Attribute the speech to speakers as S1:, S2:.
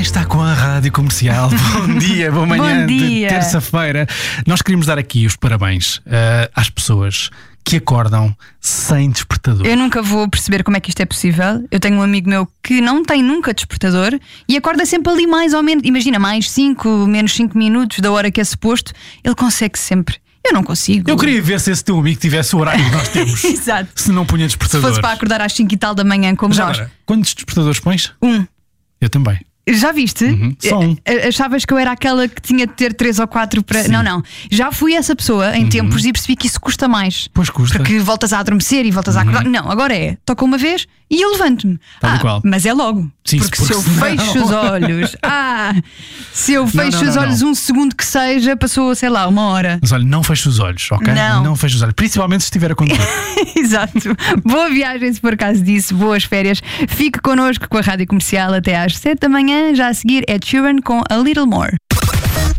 S1: Está com a Rádio Comercial. Bom dia, boa manhã.
S2: Bom dia.
S1: De terça-feira. Nós queríamos dar aqui os parabéns às pessoas que acordam sem despertador.
S2: Eu nunca vou perceber como é que isto é possível. Eu tenho um amigo meu que não tem nunca despertador e acorda sempre ali mais ou menos, imagina, mais 5, menos 5 minutos da hora que é suposto. Ele consegue sempre. Eu não consigo.
S1: Eu queria ver se esse teu amigo tivesse o horário que nós temos.
S2: Exato.
S1: Se não punha
S2: Se
S1: despertador.
S2: fosse para acordar às 5 e tal da manhã como
S1: Já
S2: nós.
S1: agora, quantos despertadores pões?
S2: Um.
S1: Eu também.
S2: Já viste?
S1: Só um.
S2: Achavas que eu era aquela que tinha de ter 3 ou 4 para.
S1: Sim.
S2: Não. Já fui essa pessoa em tempos e percebi que isso custa mais.
S1: Pois custa.
S2: Porque voltas a adormecer e voltas a acordar. Não, agora toca uma vez e eu levanto-me.
S1: Tal e qual.
S2: Mas é logo.
S1: Sim,
S2: porque se eu
S1: senão-
S2: fecho os olhos. Se eu fecho os olhos um segundo que seja, passou, sei lá, 1 hora.
S1: Mas olha, não feche os olhos, ok?
S2: Não.
S1: feche os olhos. Principalmente se estiver a conduzir.
S2: Exato. Boa viagem, se por acaso disso. Boas férias. Fique connosco com a Rádio Comercial até às 7 da manhã. Já a seguir, Ed Sheeran com A Little More.